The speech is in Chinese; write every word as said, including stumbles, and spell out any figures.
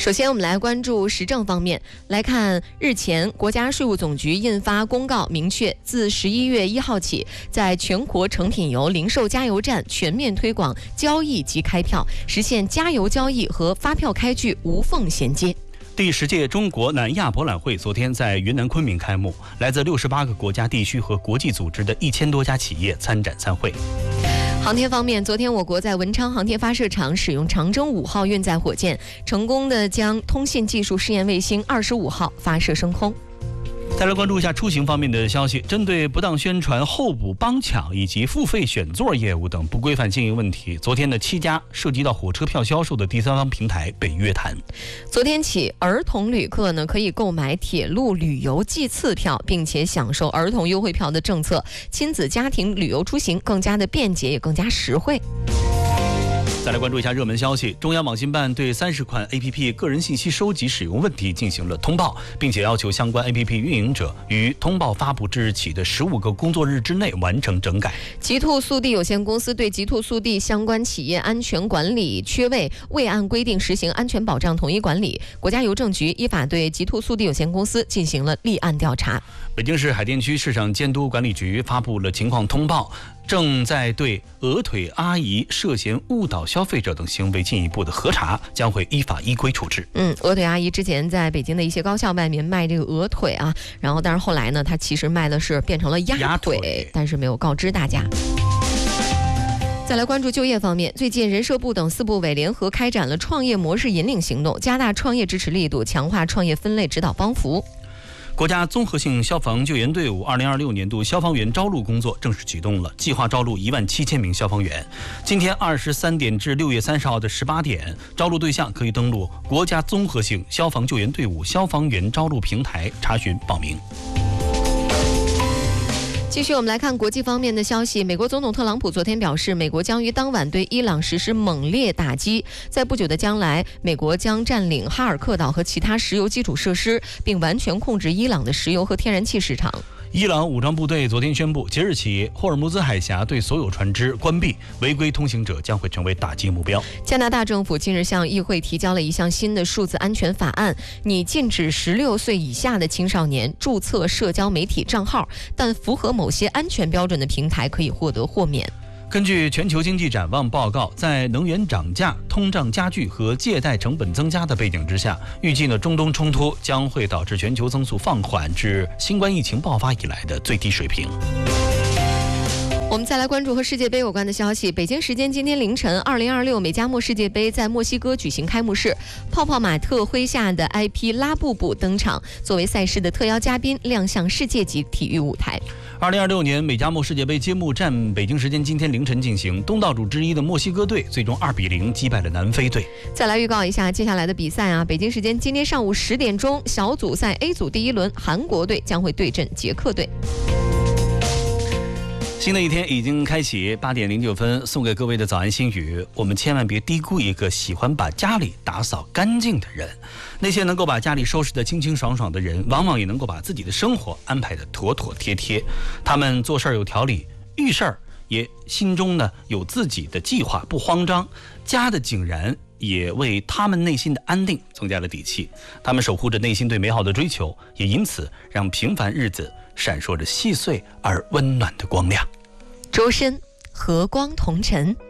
首先我们来关注时政方面，来看日前国家税务总局印发公告，明确自十一月一号起，在全国成品油零售加油站全面推广交易及开票，实现加油交易和发票开具无缝衔接。 第十届中国南亚博览会昨天在云南昆明开幕，来自六十八个国家地区和国际组织的一千多家企业参展参会。 航天方面，昨天我国在文昌航天发射场使用长征五号运载火箭，成功的将通信技术试验卫星二十五号发射升空。 再来关注一下出行方面的消息，针对不当宣传、候补帮抢以及付费选座业务等不规范经营问题，昨天的七家涉及到火车票销售的第三方平台被约谈。 昨天起，儿童旅客呢可以购买铁路旅游季次票，并且享受儿童优惠票的政策，亲子家庭旅游出行更加的便捷，也更加实惠。 再来关注一下热门消息，中央网信办对三十款 A P P 个人信息收集使用问题进行了通报，并且要求相关 A P P 运营者于通报发布之日起的十五个工作日之内完成整改。 极兔速递有限公司对极兔速递相关企业安全管理缺位，未按规定实行安全保障统一管理，国家邮政局依法对极兔速递有限公司进行了立案调查。 北京市海淀区市场监督管理局发布了情况通报，正在对鹅腿阿姨涉嫌误导消费者等行为进一步的核查，将会依法依规处置。 嗯，鹅腿阿姨之前在北京的一些高校外面卖这个鹅腿啊，然后但是后来呢，她其实卖的是变成了鸭腿，鸭腿但是没有告知大家。再来关注就业方面，最近人社部等四部委联合开展了创业模式引领行动，加大创业支持力度，强化创业分类指导帮扶。 国家综合性消防救援队伍二零二六年度消防员招录工作正式启动了，计划招录一万七千名消防员。今天二十三点至六月三十号的十八点，招录对象可以登录国家综合性消防救援队伍消防员招录平台查询报名。 继续我们来看国际方面的消息，美国总统特朗普昨天表示，美国将于当晚对伊朗实施猛烈打击，在不久的将来，美国将占领哈尔克岛和其他石油基础设施，并完全控制伊朗的石油和天然气市场。 伊朗武装部队昨天宣布，即日起霍尔木兹海峡对所有船只关闭，违规通行者将会成为打击目标。 加拿大政府近日向议会提交了一项新的数字安全法案，拟禁止十六岁以下的青少年注册社交媒体账号，但符合某些安全标准的平台可以获得豁免。 根据全球经济展望报告，在能源涨价、通胀加剧和借贷成本增加的背景之下，预计呢中东冲突将会导致全球增速放缓至新冠疫情爆发以来的最低水平。 我们再来关注和世界杯有关的消息。北京时间今天凌晨，二零二六美加墨世界杯在墨西哥举行开幕式，泡泡玛特麾下的 I P 拉布布登场，作为赛事的特邀嘉宾亮相世界级体育舞台。 二零二六年美加墨世界杯揭幕战，北京时间今天凌晨进行，东道主之一的墨西哥队最终二比零击败了南非队。 再来预告一下接下来的比赛啊，北京时间今天上午十点钟，小组赛 A 组第一轮，韩国队将会对阵捷克队。 新的一天已经开启，八点零九分，送给各位的早安心语：我们千万别低估一个喜欢把家里打扫干净的人。那些能够把家里收拾得清清爽爽的人，往往也能够把自己的生活安排得妥妥帖帖。他们做事有条理，遇事儿也心中呢有自己的计划，不慌张。家的井然也为他们内心的安定增加了底气。他们守护着内心对美好的追求，也因此让平凡日子闪烁着细碎而温暖的光亮。 周深，和光同尘。